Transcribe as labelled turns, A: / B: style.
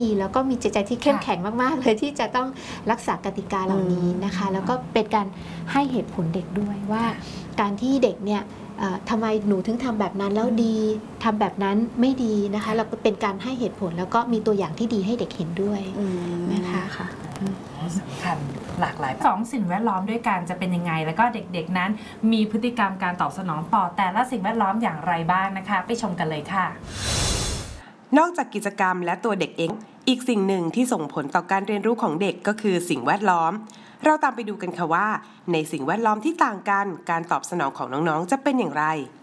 A: แล้วก็มีจิตใจที่เข้มแข็งมากๆเลยที่จะต้องรักษากติกาเหล่านี้นะคะแล้วก็เป็นการให้เหตุผลเด็กด้วยว่าการที่เด็กเนี่ยทำไมหนูถึงทำแบบนั้นแล้วดีทำแบบนั้นไม่ดีนะคะเราเป็นการให้เหตุผลแล้วก็มีตัวอย่างที่ดีให้เด็กเห็นด้วยนะคะ
B: สำคัญหลากหลาย2สิ่งแวดล้อมด้วยกันจะเป็นยังไงแล้วก็เด็กๆนั้นมีพฤติกรรมการตอบสนองต่อแต่ละสิ่งแวดล้อมอย่างไรบ้างนะคะไปชมกันเลยค่ะ
C: นอกจากกิจกรรมและตัวเด็กเองอีกสิ่งหนึ่งที่ส่งผลต่อการเรียนรู้ของเด็กก็คือสิ่งแวดล้อมเราตามไปดูกันค่ะว่าในสิ่งแวดล้อมที่ต่างกันการตอบสนองของน้องๆจะเป็นอย่างไร